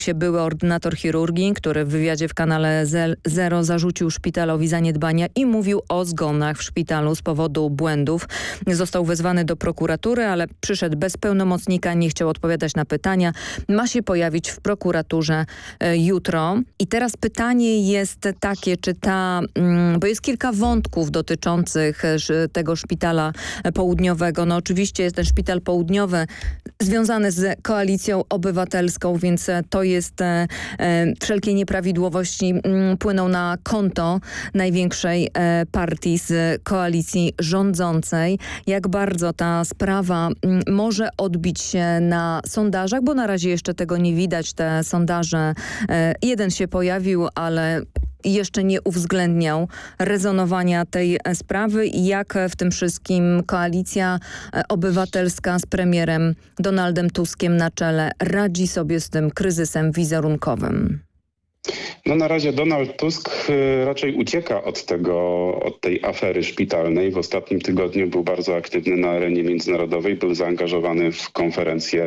były ordynator chirurgii, który w wywiadzie w kanale Zero zarzucił szpitalowi zaniedbania i mówił o zgonach w szpitalu z powodu błędów. Został wezwany do prokuratury, ale przyszedł bez pełnomocnika, nie chciał odpowiadać na pytania. Ma się pojawić w prokuraturze jutro. I teraz pytanie jest takie, czy bo jest kilka wątków dotyczących tego szpitala południowego. No oczywiście jest ten szpital południowy związany z Koalicją Obywatelską, więc to jest wszelkie nieprawidłowości płyną na konto największej partii z koalicji rządzącej. Jak bardzo ta sprawa może odbić się na sondażach, bo na razie jeszcze tego nie widać. Te sondaże, jeden się pojawił, ale jeszcze nie uwzględniał rezonowania tej sprawy i jak w tym wszystkim Koalicja Obywatelska z premierem Donaldem Tuskiem na czele radzi sobie z tym kryzysem wizerunkowym. No na razie Donald Tusk raczej ucieka od tej afery szpitalnej. W ostatnim tygodniu był bardzo aktywny na arenie międzynarodowej, był zaangażowany w konferencję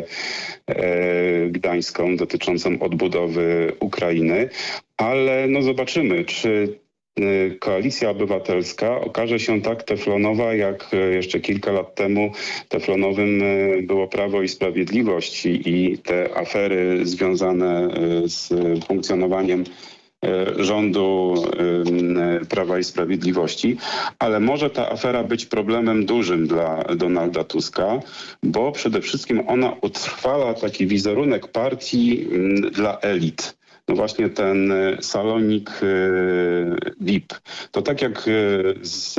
gdańską dotyczącą odbudowy Ukrainy, ale no zobaczymy, czy Koalicja Obywatelska okaże się tak teflonowa, jak jeszcze kilka lat temu teflonowym było Prawo i Sprawiedliwość i te afery związane z funkcjonowaniem rządu Prawa i Sprawiedliwości, ale może ta afera być problemem dużym dla Donalda Tuska, bo przede wszystkim ona utrwala taki wizerunek partii dla elit. No właśnie ten salonik VIP. To tak jak z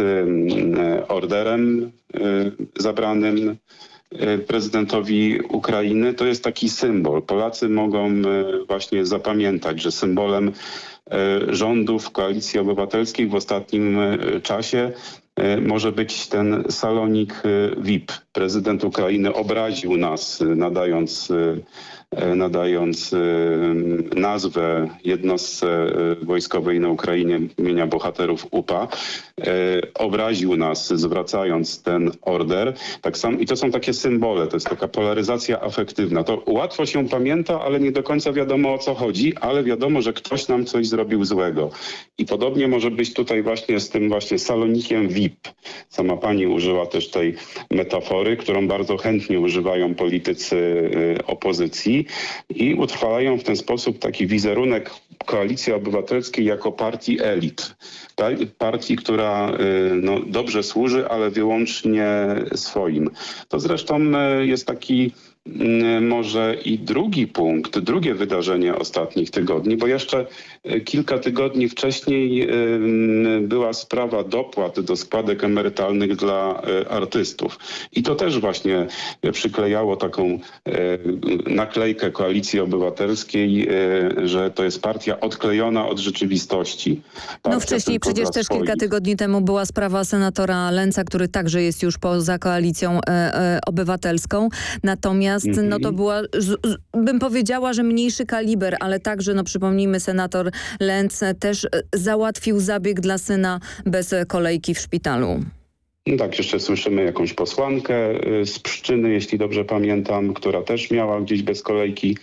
orderem zabranym prezydentowi Ukrainy, to jest taki symbol. Polacy mogą właśnie zapamiętać, że symbolem rządów Koalicji Obywatelskiej w ostatnim czasie może być ten salonik VIP. Prezydent Ukrainy obraził nas, nadając nazwę jednostce wojskowej na Ukrainie imienia bohaterów UPA. Obraził nas, zwracając ten order. Tak samo, i to są takie symbole, to jest taka polaryzacja afektywna. To łatwo się pamięta, ale nie do końca wiadomo, o co chodzi, ale wiadomo, że ktoś nam coś zrobił złego. I podobnie może być tutaj właśnie z tym właśnie salonikiem VIP. Sama pani użyła też tej metafory, którą bardzo chętnie używają politycy opozycji i utrwalają w ten sposób taki wizerunek Koalicji Obywatelskiej jako partii elit. Partii, która dobrze służy, ale wyłącznie swoim. To zresztą jest taki może i drugi punkt, drugie wydarzenie ostatnich tygodni, bo jeszcze kilka tygodni wcześniej była sprawa dopłat do składek emerytalnych dla artystów. I to też właśnie przyklejało taką naklejkę Koalicji Obywatelskiej, że to jest partia odklejona od rzeczywistości. No wcześniej przecież też kilka tygodni temu była sprawa senatora Lęca, który także jest już poza Koalicją Obywatelską. Natomiast no to była, bym powiedziała, że mniejszy kaliber, ale także, no przypomnijmy, senator Lęc też załatwił zabieg dla syna bez kolejki w szpitalu. No tak, jeszcze słyszymy jakąś posłankę z Pszczyny, jeśli dobrze pamiętam, która też miała gdzieś bez kolejki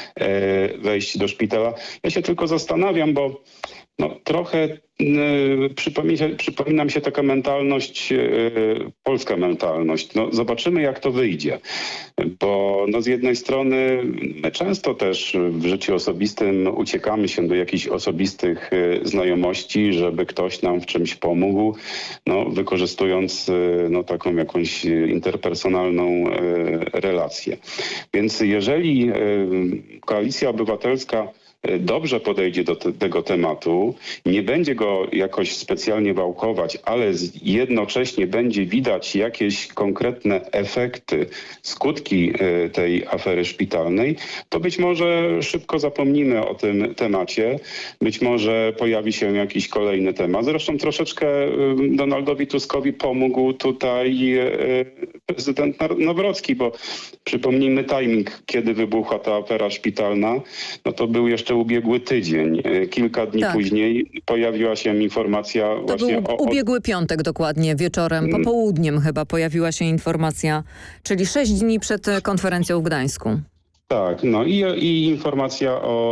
wejść do szpitala. Ja się tylko zastanawiam, bo trochę przypomina mi się taka mentalność, polska mentalność. Zobaczymy, jak to wyjdzie. Bo z jednej strony my często też w życiu osobistym uciekamy się do jakichś osobistych znajomości, żeby ktoś nam w czymś pomógł, wykorzystując taką jakąś interpersonalną relację. Więc jeżeli Koalicja Obywatelska dobrze podejdzie do tego tematu, nie będzie go jakoś specjalnie wałkować, ale jednocześnie będzie widać jakieś konkretne efekty, skutki tej afery szpitalnej, to być może szybko zapomnimy o tym temacie. Być może pojawi się jakiś kolejny temat. Zresztą troszeczkę Donaldowi Tuskowi pomógł tutaj prezydent Nawrocki, bo przypomnijmy timing, kiedy wybuchła ta afera szpitalna, to był jeszcze ubiegły tydzień. Kilka dni później pojawiła się informacja to właśnie był ubiegły piątek dokładnie, wieczorem, popołudniem chyba pojawiła się informacja, czyli 6 dni przed konferencją w Gdańsku. Tak, no i informacja o